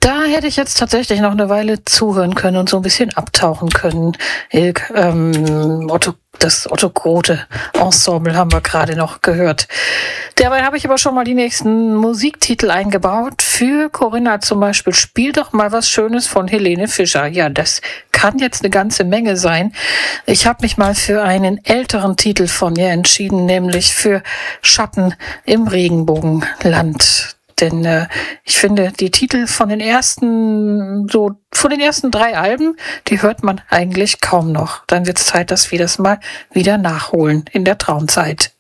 Da hätte ich jetzt tatsächlich noch eine Weile zuhören können und so ein bisschen abtauchen können. Ilk, das Otto Grote Ensemble haben wir gerade noch gehört. Dabei habe ich aber schon mal die nächsten Musiktitel eingebaut. Für Corinna zum Beispiel, spiel doch mal was Schönes von Helene Fischer. Ja, das kann jetzt eine ganze Menge sein. Ich habe mich mal für einen älteren Titel von ihr entschieden, nämlich für Schatten im Regenbogenland. Denn ich finde, die Titel von den ersten 3 Alben, die hört man eigentlich kaum noch. Dann wird es Zeit, dass wir das mal wieder nachholen in der Traumzeit.